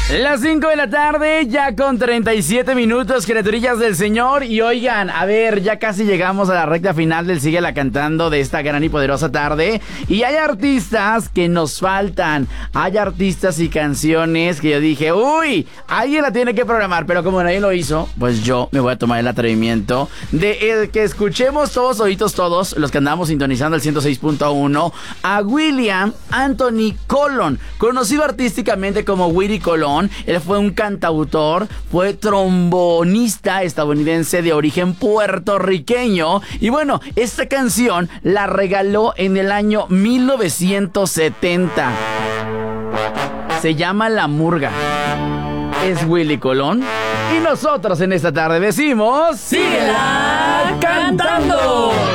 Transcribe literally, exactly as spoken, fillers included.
Las cinco de la tarde, ya con treinta y siete minutos, criaturillas del Señor. Y oigan, a ver, ya casi llegamos a la recta final del Síguela Cantando de esta gran y poderosa tarde. Y hay artistas que nos faltan. Hay artistas y canciones que yo dije, uy, alguien la tiene que programar. Pero como nadie lo hizo, pues yo me voy a tomar el atrevimiento de eh, que escuchemos todos, oídos todos, los que andamos sintonizando el ciento seis punto uno, a William Anthony Colón, conocido artísticamente como Willy Colón. Él fue un cantautor, fue trombonista estadounidense de origen puertorriqueño. Y bueno, esta canción la regaló en el año mil novecientos setenta. Se llama La Murga. Es Willy Colón. Y nosotros en esta tarde decimos... ¡Síguela cantando!